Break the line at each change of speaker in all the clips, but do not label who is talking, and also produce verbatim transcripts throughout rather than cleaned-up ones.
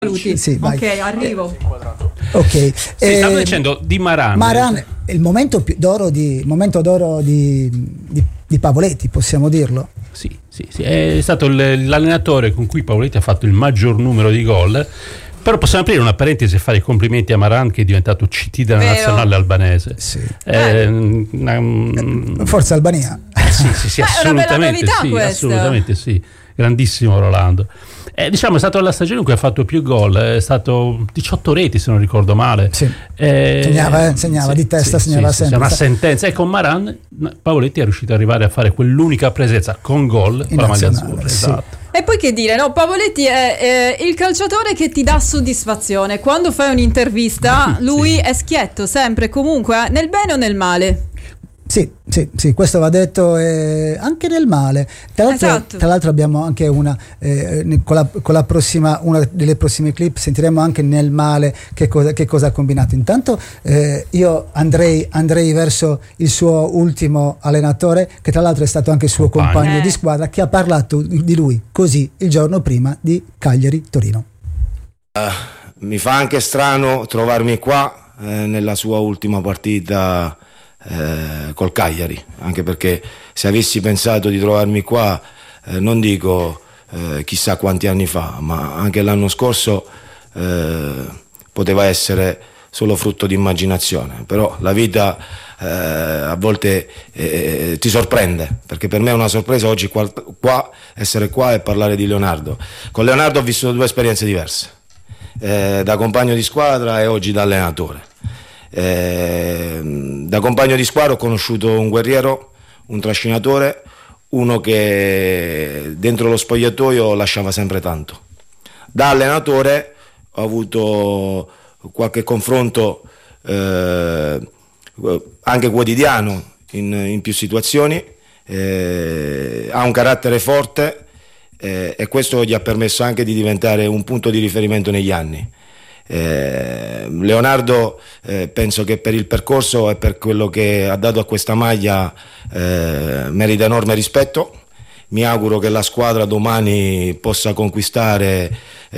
Saluti. Sì, ok, arrivo.
Ok.
Sì,
eh,
stavo dicendo di Maran.
Maran, il momento più d'oro di momento d'oro di, di, di Pavoletti, possiamo dirlo.
Sì, sì, sì, è stato l- l'allenatore con cui Pavoletti ha fatto il maggior numero di gol. Però possiamo aprire una parentesi e fare i complimenti a Maran, che è diventato C T della
Vero.
nazionale albanese.
Sì.
Eh, um,
Forza Albania.
Sì, sì, sì,
Beh, è una bella
assolutamente
novità
sì,
questa.
assolutamente sì. Grandissimo Rolando. Eh, diciamo è stata la stagione in cui ha fatto più gol, è stato diciotto reti se non ricordo male.
Sì.
Eh,
Segnava, eh, segnava
sì,
di testa,
sì,
segnava
sì,
sempre.
Sì, una sentenza. E con Maran Pavoletti è riuscito ad arrivare a fare quell'unica presenza con gol con la maglia azzurra.
Sì.
Esatto.
E poi che dire, no? Pavoletti è eh, il calciatore che ti dà soddisfazione. Quando fai un'intervista, lui è schietto sempre e comunque, nel bene o nel male.
Sì, sì, sì, questo va detto eh, anche nel male. Tra l'altro,
Esatto.
tra l'altro abbiamo anche una eh, con, la, con la prossima, una delle prossime clip sentiremo anche nel male che cosa, che cosa ha combinato. Intanto eh, io andrei, andrei verso il suo ultimo allenatore, che tra l'altro è stato anche il suo
Compagno.
compagno
Eh.
di squadra, che ha parlato di lui così il giorno prima di Cagliari-Torino.
Uh, mi fa anche strano trovarmi qua eh, nella sua ultima partita Eh, col Cagliari, anche perché se avessi pensato di trovarmi qua eh, non dico eh, chissà quanti anni fa, ma anche l'anno scorso eh, poteva essere solo frutto di immaginazione. Però la vita eh, a volte eh, ti sorprende, perché per me è una sorpresa oggi qua, qua essere qua e parlare di Leonardo. Con Leonardo ho vissuto due esperienze diverse, eh, da compagno di squadra e oggi da allenatore. Eh, da compagno di squadra ho conosciuto un guerriero, un trascinatore, uno che dentro lo spogliatoio lasciava sempre tanto. Da allenatore ho avuto qualche confronto eh, anche quotidiano in, in più situazioni, eh, ha un carattere forte eh, e questo gli ha permesso anche di diventare un punto di riferimento negli anni. Eh, Leonardo eh, penso che per il percorso e per quello che ha dato a questa maglia eh, merita enorme rispetto. Mi auguro che la squadra domani possa conquistare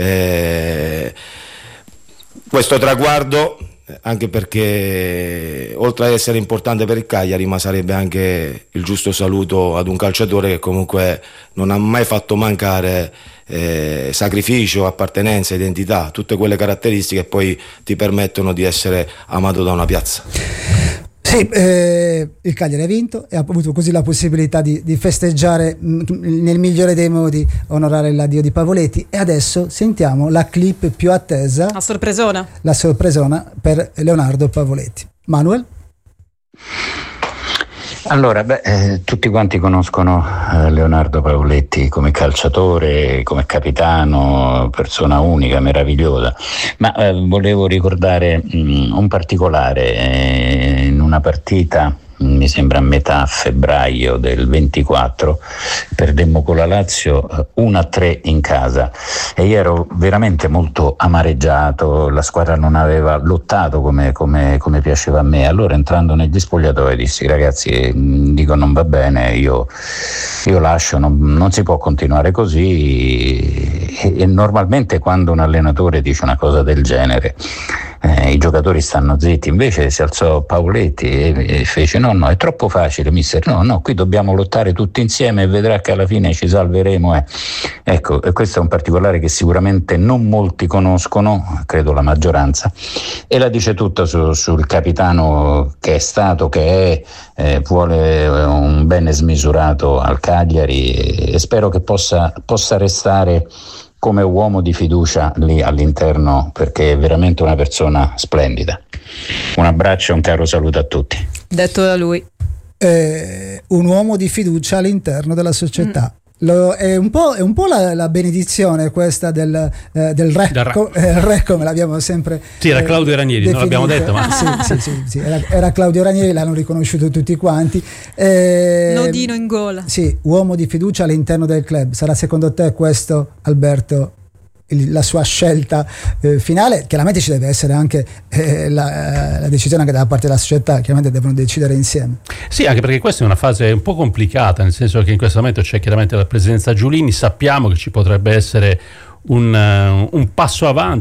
eh, questo traguardo, anche perché oltre ad essere importante per il Cagliari, ma sarebbe anche il giusto saluto ad un calciatore che comunque non ha mai fatto mancare eh, sacrificio, appartenenza, identità, tutte quelle caratteristiche che poi ti permettono di essere amato da una piazza.
Sì, eh, il Cagliari ha vinto e ha avuto così la possibilità di, di festeggiare mh, nel migliore dei modi, onorare l'addio di Pavoletti. E adesso sentiamo la clip più attesa,
La sorpresona.
la sorpresona per Leonardo Pavoletti. Manuel?
Allora, beh, eh, tutti quanti conoscono eh, Leonardo Pavoletti come calciatore, come capitano, persona unica, meravigliosa, ma eh, volevo ricordare mh, un particolare. Eh, in una partita, mi sembra a metà febbraio del ventiquattro, perdemmo con la Lazio uno a tre in casa e io ero veramente molto amareggiato, la squadra non aveva lottato come, come, come piaceva a me. Allora, entrando negli spogliatoi, dissi: ragazzi, dico, non va bene, io, io lascio, non, non si può continuare così. E, e normalmente quando un allenatore dice una cosa del genere eh, i giocatori stanno zitti. Invece si alzò Pavoletti e, e fece: no no, è troppo facile mister, no no, qui dobbiamo lottare tutti insieme e vedrà che alla fine ci salveremo. eh. Ecco, e questo è un particolare che sicuramente non molti conoscono, credo la maggioranza, e la dice tutta su, sul capitano che è stato, che è, eh, vuole un bene smisurato al Cagliari e, e spero che possa, possa restare come uomo di fiducia lì all'interno, perché è veramente una persona splendida. Un abbraccio e un caro saluto a tutti.
Detto da lui.
Eh, un uomo di fiducia all'interno della società. Mm. Lo, è un po', è un po' la, la benedizione questa del, eh, del re,
Del re.
Co, eh, re come l'abbiamo sempre
Sì, era
eh,
Claudio Ranieri, non l'abbiamo detto, ma
sì, sì, sì, sì, era, era Claudio Ranieri, l'hanno riconosciuto tutti quanti. Eh,
Nodino in gola.
Sì, uomo di fiducia all'interno del club. Sarà secondo te questo, Alberto, il, la sua scelta eh, finale? Chiaramente ci deve essere anche eh, la, la decisione anche da parte della società, chiaramente devono decidere insieme.
sì, anche perché questa è una fase un po' complicata, nel senso che in questo momento c'è chiaramente la presidenza Giulini, sappiamo che ci potrebbe essere un, uh, un passo avanti